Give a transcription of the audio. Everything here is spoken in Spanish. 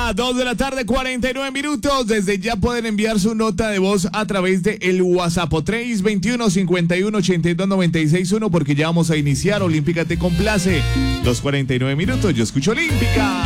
2 de la tarde, 49 minutos. Desde ya pueden enviar su nota de voz a través de el WhatsApp 321-51-82-96-1 porque ya vamos a iniciar. Olímpica te complace. 2:49 minutos. Yo escucho Olímpica.